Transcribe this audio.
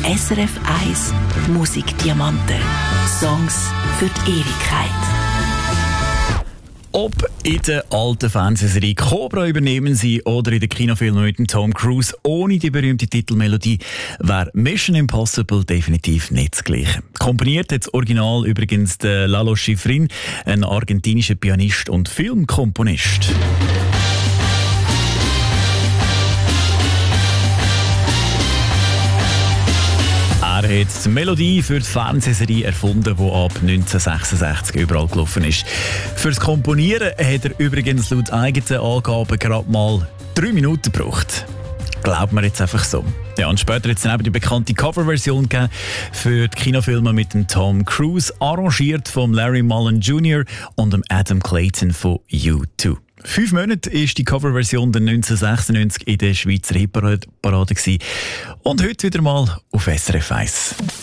SRF 1 Musikdiamanten. Songs für die Ewigkeit. Ob in der alten Fernsehserie Cobra übernehmen sie oder in den Kinofilmen mit dem Tom Cruise ohne die berühmte Titelmelodie, wäre Mission Impossible definitiv nicht das Gleiche. Komponiert hat das Original übrigens der Lalo Schifrin, ein argentinischer Pianist und Filmkomponist. Er hat die Melodie für die Fernsehserie erfunden, die ab 1966 überall gelaufen ist. Fürs Komponieren hat er übrigens laut eigenen Angaben gerade mal 3 Minuten gebraucht. Glaubt man jetzt einfach so. Ja, und später hat es dann eben die bekannte Coverversion gegeben für die Kinofilme mit dem Tom Cruise, arrangiert von Larry Mullen Jr. und dem Adam Clayton von U2. 5 Monate war die Coverversion der 1996 in der Schweizer Hitparade und heute wieder mal auf SRF 1.